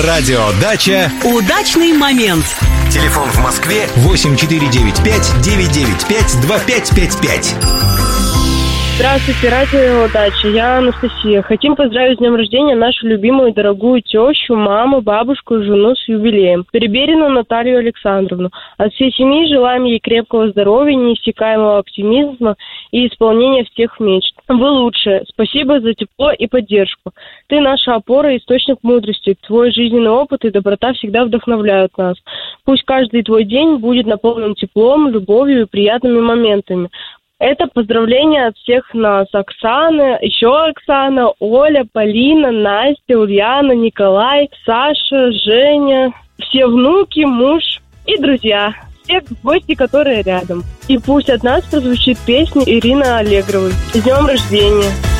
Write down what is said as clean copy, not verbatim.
Радио «Дача». Удачный момент. Телефон в Москве 8495-995-2555. Здравствуйте, радио «Дача». Я Анастасия. Хотим поздравить с днем рождения нашу любимую и дорогую тещу, маму, бабушку и жену с юбилеем. Переберину Наталью Александровну. От всей семьи желаем ей крепкого здоровья, неиссякаемого оптимизма и исполнения всех мечт. Вы лучшие. Спасибо за тепло и поддержку. Ты наша опора и источник мудрости. Твой жизненный опыт и доброта всегда вдохновляют нас. Пусть каждый твой день будет наполнен теплом, любовью и приятными моментами. Это поздравление от всех нас. Оксана, еще Оксана, Оля, Полина, Настя, Ульяна, Николай, Саша, Женя, все внуки, муж и друзья. Все гости, которые рядом. И пусть от нас прозвучит песня Ирины Аллегровой. С днем рождения!